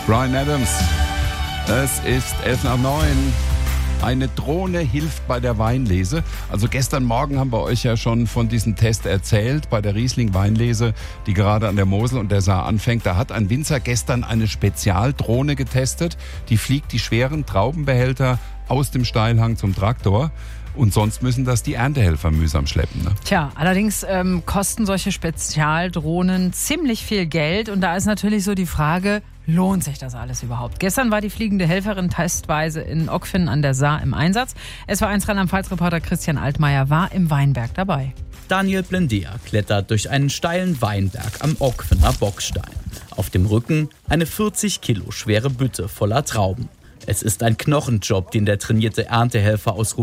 Bryan Adams. Es ist 8:11. Eine Drohne hilft bei der Weinlese. Also gestern Morgen haben wir euch ja schon von diesem Test erzählt, bei der Riesling-Weinlese, die gerade an der Mosel und der Saar anfängt. Da hat ein Winzer gestern eine Spezialdrohne getestet. Die fliegt die schweren Traubenbehälter aus dem Steilhang zum Traktor. Und sonst müssen das die Erntehelfer mühsam schleppen. Ne? Tja, allerdings kosten solche Spezialdrohnen ziemlich viel Geld. Und da ist natürlich so die Frage, lohnt sich das alles überhaupt? Gestern war die fliegende Helferin testweise in Ockfinn an der Saar im Einsatz. SWR1 Rheinland-Pfalz-Reporter Christian Altmaier war im Weinberg dabei. Daniel Blendea klettert durch einen steilen Weinberg am Ockfenner Bockstein. Auf dem Rücken eine 40 Kilo schwere Bütte voller Trauben. Es ist ein Knochenjob, den der trainierte Erntehelfer aus